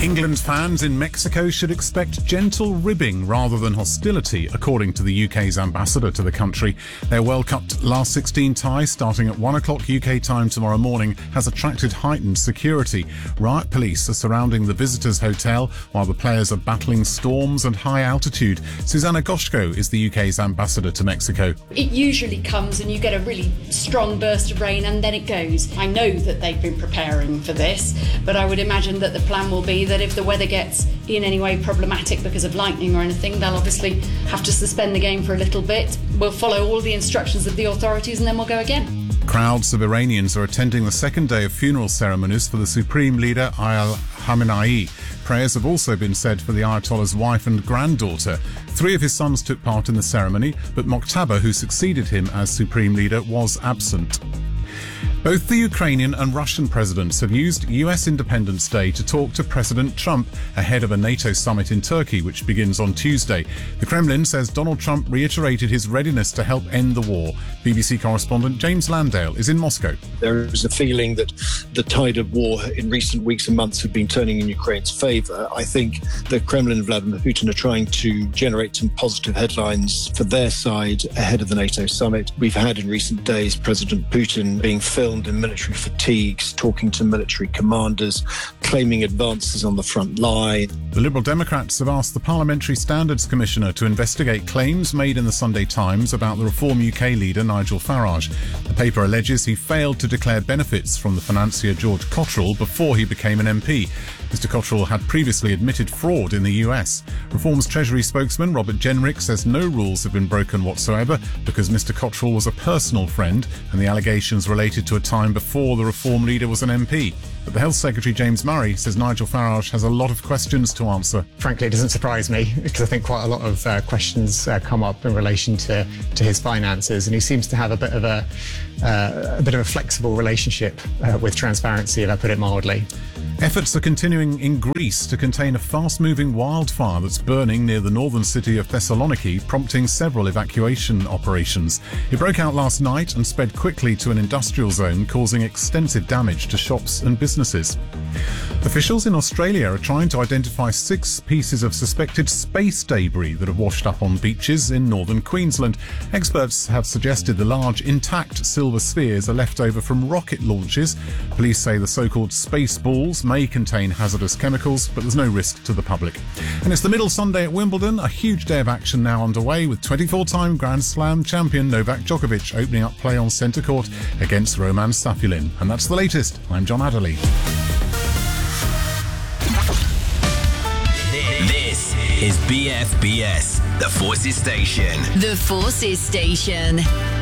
England fans in Mexico should expect gentle ribbing rather than hostility, according to the UK's ambassador to the country. Their World Cup last 16 tie, starting at 1 o'clock UK time tomorrow morning, has attracted heightened security. Riot police are surrounding the visitors' hotel while the players are battling storms and high altitude. Susanna Goshko is the UK's ambassador to Mexico. It usually comes and you get a really strong burst of rain and then it goes. I know that they've been preparing for this, but I would imagine that the plan will be that if the weather gets in any way problematic because of lightning or anything, they'll obviously have to suspend the game for a little bit. We'll follow all the instructions of the authorities and then we'll go again. Crowds of Iranians are attending the second day of funeral ceremonies for the Supreme Leader Ayatollah Khamenei. Prayers have also been said for the Ayatollah's wife and granddaughter. 3 of his sons took part in the ceremony, but Mokhtaba, who succeeded him as Supreme Leader, was absent. Both the Ukrainian and Russian presidents have used US Independence Day to talk to President Trump ahead of a NATO summit in Turkey, which begins on Tuesday. The Kremlin says Donald Trump reiterated his readiness to help end the war. BBC correspondent James Landale is in Moscow. There is a feeling that the tide of war in recent weeks and months have been turning in Ukraine's favour. I think the Kremlin and Vladimir Putin are trying to generate some positive headlines for their side ahead of the NATO summit. We've had in recent days President Putin being filmed in military fatigues, talking to military commanders, claiming advances on the front line. The Liberal Democrats have asked the Parliamentary Standards Commissioner to investigate claims made in the Sunday Times about the Reform UK leader Nigel Farage. The paper alleges he failed to declare benefits from the financier George Cotterill before he became an MP. Mr Cotterill had previously admitted fraud in the US. Reform's Treasury spokesman Robert Jenrick says no rules have been broken whatsoever because Mr Cotterill was a personal friend and the allegations related to a time before the Reform leader was an MP. But the Health Secretary James Murray says Nigel Farage has a lot of questions to answer. Frankly, it doesn't surprise me because I think quite a lot of questions come up in relation to his finances, and he seems to have a bit of a flexible relationship with transparency, if I put it mildly. Efforts are continuing in Greece to contain a fast-moving wildfire that's burning near the northern city of Thessaloniki, prompting several evacuation operations. It broke out last night and spread quickly to an industrial zone, causing extensive damage to shops and businesses. Officials in Australia are trying to identify 6 pieces of suspected space debris that have washed up on beaches in northern Queensland. Experts have suggested the large intact silver spheres are left over from rocket launches. Police say the so-called space balls may contain hazardous chemicals, but there's no risk to the public. And it's the middle Sunday at Wimbledon, a huge day of action now underway with 24-time Grand Slam champion Novak Djokovic opening up play on centre court against Roman Safulin. And that's the latest. I'm John Adderley. This is BFBS, the Forces Station. The Forces Station.